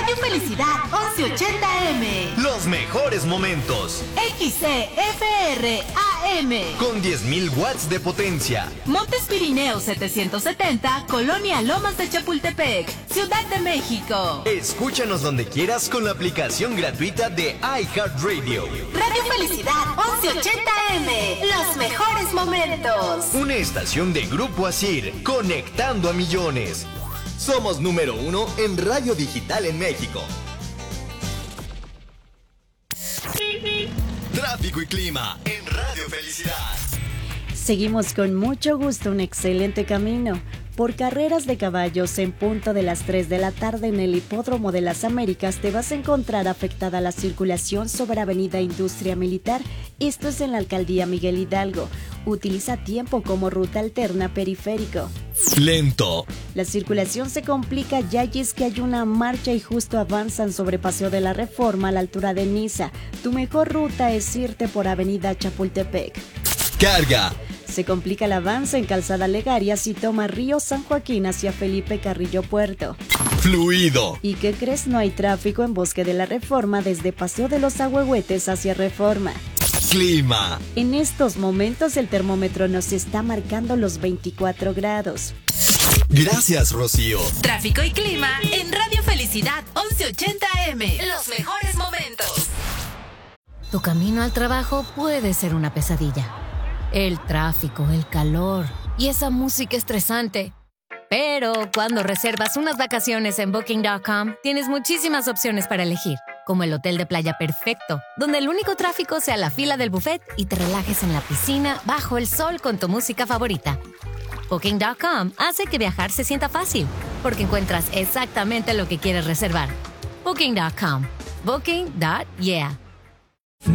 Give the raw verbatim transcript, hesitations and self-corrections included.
Radio Felicidad once ochenta eme. Los mejores momentos. X C F R A M. Con diez mil watts de potencia. Montes Pirineos setecientos setenta, Colonia Lomas de Chapultepec, Ciudad de México. Escúchanos donde quieras con la aplicación gratuita de iHeartRadio. Radio Felicidad once ochenta eme. Los mejores momentos. Una estación de Grupo Asir, conectando a millones. Somos número uno en radio digital en México. Tráfico y clima en Radio Felicidad. Seguimos con mucho gusto un excelente camino. Por carreras de caballos en punto de las tres de la tarde en el Hipódromo de las Américas te vas a encontrar afectada la circulación sobre Avenida Industria Militar. Esto es en la Alcaldía Miguel Hidalgo. Utiliza tiempo como ruta alterna periférico. Lento. La circulación se complica ya y es que hay una marcha y justo avanzan sobre Paseo de la Reforma a la altura de Niza. Tu mejor ruta es irte por Avenida Chapultepec. Carga. Se complica el avance en Calzada Legaria si toma Río San Joaquín hacia Felipe Carrillo Puerto. Fluido. ¿Y qué crees? No hay tráfico en Bosque de la Reforma desde Paseo de los Ahuehuetes hacia Reforma. Clima. En estos momentos el termómetro nos está marcando los veinticuatro grados. Gracias, Rocío. Tráfico y clima en Radio Felicidad once ochenta eme. Los mejores momentos. Tu camino al trabajo puede ser una pesadilla. El tráfico, el calor y esa música estresante. Pero cuando reservas unas vacaciones en Booking punto com, tienes muchísimas opciones para elegir, como el hotel de playa perfecto, donde el único tráfico sea la fila del buffet y te relajes en la piscina bajo el sol con tu música favorita. Booking punto com hace que viajar se sienta fácil, porque encuentras exactamente lo que quieres reservar. Booking punto com. Booking. Yeah.